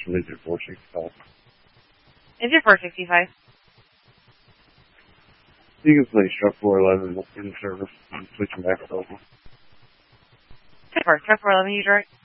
Is your 465? Is your 465? You can place truck 411 in service and switch them back over. Truck 411, you direct?